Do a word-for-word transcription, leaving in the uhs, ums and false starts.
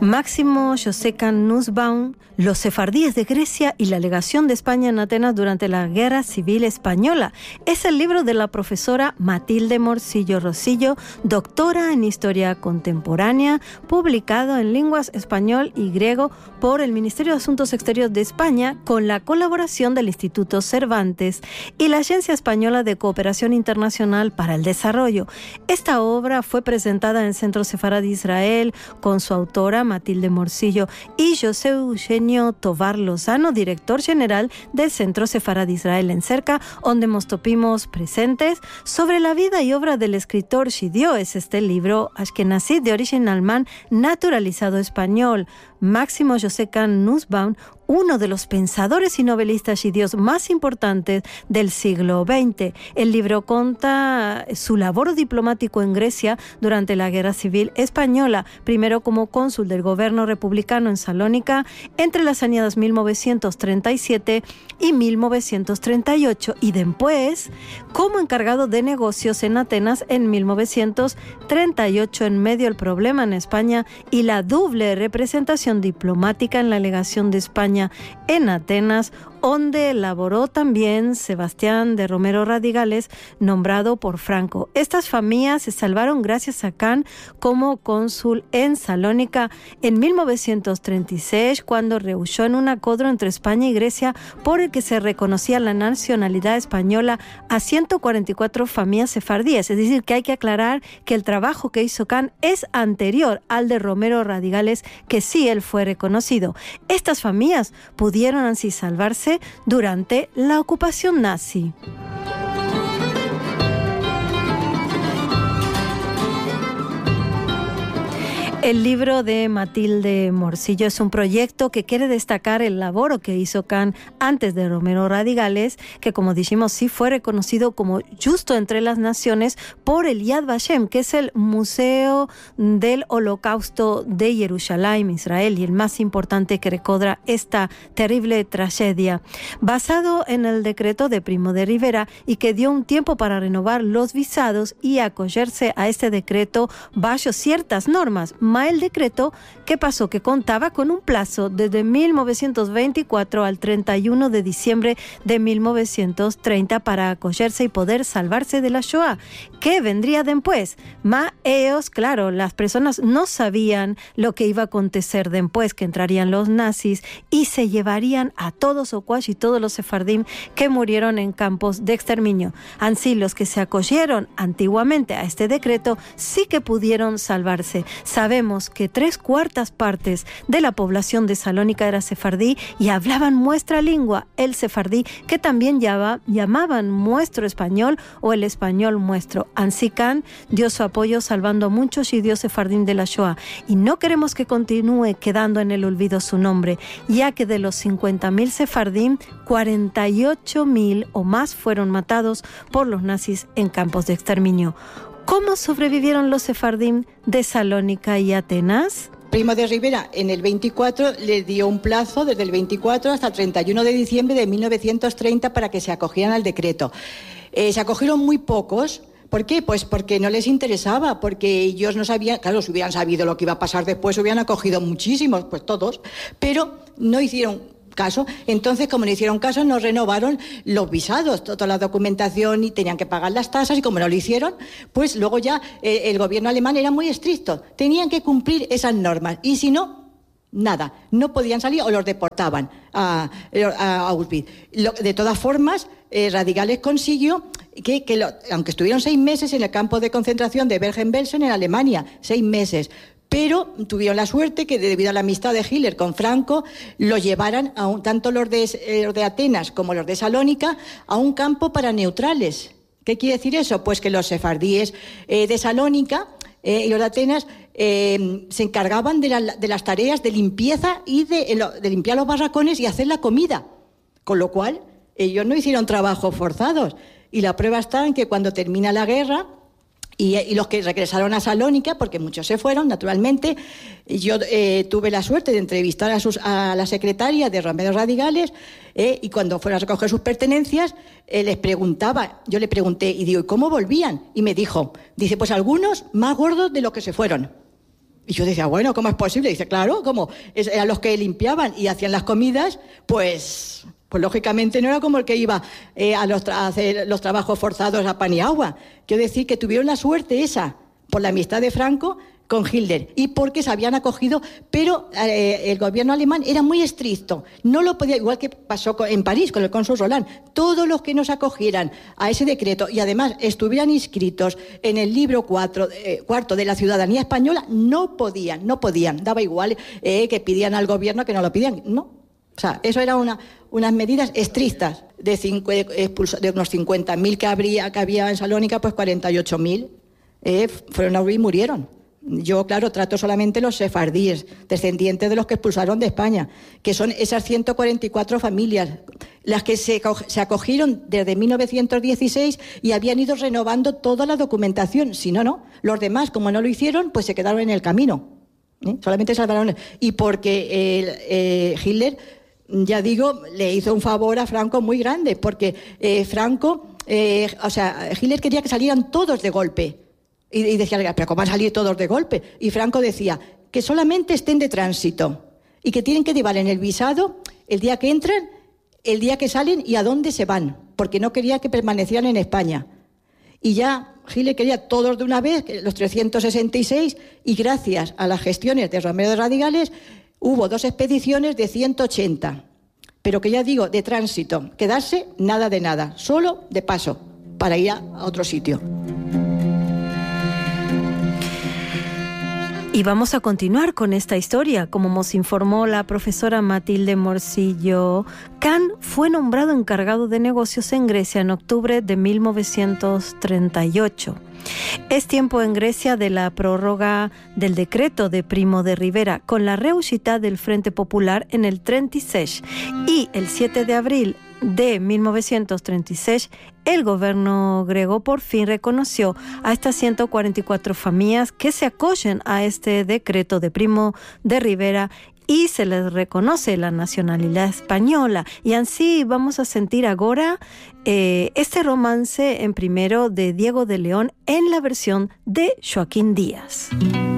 Máximo Josecan Nussbaum, Los sefardíes de Grecia y la legación de España en Atenas durante la Guerra Civil Española. Es el libro de la profesora Matilde Morcillo Rosillo, doctora en Historia Contemporánea, publicado en lenguas español y griego por el Ministerio de Asuntos Exteriores de España, con la colaboración del Instituto Cervantes y la Agencia Española de Cooperación Internacional para el Desarrollo. Esta obra fue presentada en el Centro Sefaradí Israel con su autora Matilde Morcillo y José Eugenio Tovar Lozano, director general del Centro Sefaradí Israel en Cerca, donde nos topimos presentes sobre la vida y obra del escritor Shidio. Es este libro ashkenazí de origen alemán naturalizado español. Máximo Josecan Nussbaum, uno de los pensadores y novelistas judíos más importantes del siglo veinte. El libro cuenta su labor diplomático en Grecia durante la Guerra Civil Española, primero como cónsul del gobierno republicano en Salónica entre las años mil novecientos treinta y siete y mil novecientos treinta y ocho, y después como encargado de negocios en Atenas en mil novecientos treinta y ocho, en medio del problema en España y la doble representación diplomática en la legación de España en Atenas, donde elaboró también Sebastián de Romero Radigales, nombrado por Franco. Estas familias se salvaron gracias a Kahn como cónsul en Salónica en mil novecientos treinta y seis, cuando rehusó en un acuerdo entre España y Grecia por el que se reconocía la nacionalidad española a ciento cuarenta y cuatro familias sefardíes. Es decir, que hay que aclarar que el trabajo que hizo Kahn es anterior al de Romero Radigales, que sí él fue reconocido. Estas familias pudieron así salvarse durante la ocupación nazi. El libro de Matilde Morcillo es un proyecto que quiere destacar el labor que hizo Kahn antes de Romero Radigales, que como dijimos sí fue reconocido como justo entre las naciones por el Yad Vashem, que es el Museo del Holocausto de Jerusalén, Israel, y el más importante que recuerda esta terrible tragedia, basado en el decreto de Primo de Rivera y que dio un tiempo para renovar los visados y acogerse a este decreto bajo ciertas normas. El decreto, ¿qué pasó? Que contaba con un plazo desde mil novecientos veinticuatro al treinta y uno de diciembre de mil novecientos treinta para acogerse y poder salvarse de la Shoah. ¿Qué vendría después? Ma ellos, claro, las personas no sabían lo que iba a acontecer después, que entrarían los nazis y se llevarían a todos Okwash y todos los sefardim que murieron en campos de exterminio. Así, los que se acogieron antiguamente a este decreto sí que pudieron salvarse. Sabemos que tres cuartas partes de la población de Salónica era sefardí y hablaban nuestra lengua, el sefardí, que también llama, llamaban nuestro español o el español nuestro. Ansí Kahn dio su apoyo salvando a muchos judíos sefardín de la Shoah, y no queremos que continúe quedando en el olvido su nombre, ya que de los cincuenta mil sefardín, cuarenta y ocho mil o más fueron matados por los nazis en campos de exterminio. ¿Cómo sobrevivieron los sefardín de Salónica y Atenas? Primo de Rivera en el veinticuatro le dio un plazo desde el veinticuatro hasta el treinta y uno de diciembre de mil novecientos treinta para que se acogieran al decreto. Eh, se acogieron muy pocos. ¿Por qué? Pues porque no les interesaba, porque ellos no sabían, claro, si hubieran sabido lo que iba a pasar después, hubieran acogido muchísimos, pues todos, pero no hicieron caso. Entonces, como no hicieron caso, no renovaron los visados, toda la documentación, y tenían que pagar las tasas, y como no lo hicieron, pues luego ya eh, el gobierno alemán era muy estricto, tenían que cumplir esas normas, y si no, nada, no podían salir o los deportaban a, a Auschwitz. Lo, de todas formas, eh, Radigales consiguió que, que lo, aunque estuvieron seis meses en el campo de concentración de Bergen-Belsen en Alemania, seis meses, pero tuvieron la suerte que debido a la amistad de Hitler con Franco lo llevaran a un, tanto los de, eh, los de Atenas como los de Salónica a un campo para neutrales. ¿Qué quiere decir eso? Pues que los sefardíes eh, de Salónica eh, y los de Atenas eh, se encargaban de, la, de las tareas de limpieza y de, de limpiar los barracones y hacer la comida, con lo cual ellos no hicieron trabajos forzados. Y la prueba está en que cuando termina la guerra, Y, y los que regresaron a Salónica, porque muchos se fueron, naturalmente, yo eh, tuve la suerte de entrevistar a, sus, a la secretaria de Romero Radigales, eh, y cuando fueron a recoger sus pertenencias, eh, les preguntaba, yo le pregunté, y digo, ¿y cómo volvían? Y me dijo, dice, pues algunos más gordos de los que se fueron. Y yo decía, bueno, ¿cómo es posible? Y dice, claro, como eran los que limpiaban y hacían las comidas, pues, pues lógicamente no era como el que iba eh, a, los tra- a hacer los trabajos forzados a pan y agua. Quiero decir que tuvieron la suerte esa, por la amistad de Franco con Hitler y porque se habían acogido, pero eh, el gobierno alemán era muy estricto, no lo podía, igual que pasó con, en París con el cónsul Roland, todos los que nos acogieran a ese decreto y además estuvieran inscritos en el libro cuatro, eh, cuarto de la ciudadanía española, no podían, no podían, daba igual eh, que pidieran al gobierno que no lo pidían, no. O sea, eso era una, unas medidas estrictas, de, cinco, expulso, de unos cincuenta mil que, habría, que había en Salónica, pues cuarenta y ocho mil eh, fueron a huir y murieron. Yo, claro, trato solamente los sefardíes, descendientes de los que expulsaron de España, que son esas ciento cuarenta y cuatro familias, las que se, se acogieron desde mil novecientos dieciséis y habían ido renovando toda la documentación. Si no, no. Los demás, como no lo hicieron, pues se quedaron en el camino. ¿Eh? Solamente salvaron. Y porque el, eh, Hitler, ya digo, le hizo un favor a Franco muy grande, porque eh, Franco, eh, o sea, Hitler quería que salieran todos de golpe. Y decía, pero ¿cómo van a salir todos de golpe? Y Franco decía que solamente estén de tránsito y que tienen que llevar en el visado el día que entran, el día que salen y a dónde se van, porque no quería que permanecieran en España. Y ya Hitler quería todos de una vez, los trescientos sesenta y seis, y gracias a las gestiones de Romero de Radigales hubo dos expediciones de ciento ochenta. Pero que ya digo, de tránsito, quedarse nada de nada, solo de paso, para ir a otro sitio. Y vamos a continuar con esta historia. Como nos informó la profesora Matilde Morcillo, Kahn fue nombrado encargado de negocios en Grecia en octubre de mil novecientos treinta y ocho. Es tiempo en Grecia de la prórroga del decreto de Primo de Rivera con la reúxita del Frente Popular en el treinta y seis y el siete de abril de mil novecientos treinta y seis el gobierno griego por fin reconoció a estas ciento cuarenta y cuatro familias que se acogen a este decreto de Primo de Rivera y se les reconoce la nacionalidad española. Y así vamos a sentir ahora eh, este romance en primero de Diego de León en la versión de Joaquín Díaz.